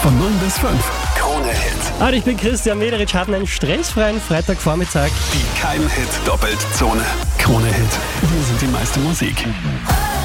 Von 9 bis 5. Krone-Hit. Hallo, ich bin Christian Mederitsch, hatten einen stressfreien Freitagvormittag. Die Kein-Hit-Doppeltzone. Krone-Hit. Wir sind die meiste Musik.